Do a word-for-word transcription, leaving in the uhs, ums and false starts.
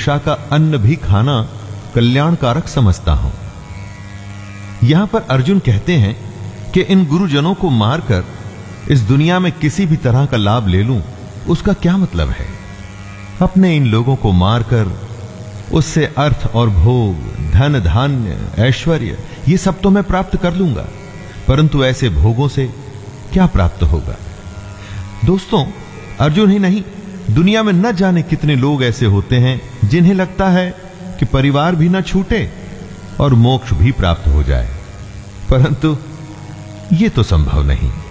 भिक्षा का अन्न भी खाना कल्याणकारक समझता हूं। यहां पर अर्जुन कहते हैं कि इन गुरुजनों को मारकर इस दुनिया में किसी भी तरह का लाभ ले लूं, उसका क्या मतलब है? अपने इन लोगों को मारकर उससे अर्थ और भोग, धन धान्य, ऐश्वर्य, ये सब तो मैं प्राप्त कर लूंगा, परंतु ऐसे भोगों से क्या प्राप्त होगा? दोस्तों, अर्जुन ही नहीं, दुनिया में न जाने कितने लोग ऐसे होते हैं जिन्हें लगता है कि परिवार भी न छूटे और मोक्ष भी प्राप्त हो जाए, परंतु ये तो संभव नहीं।